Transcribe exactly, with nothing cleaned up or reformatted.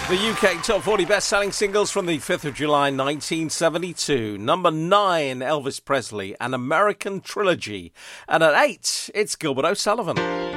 The U K Top forty best-selling singles from the fifth of July nineteen seventy-two. Number nine, Elvis Presley, An American Trilogy. And at eight, it's Gilbert O'Sullivan.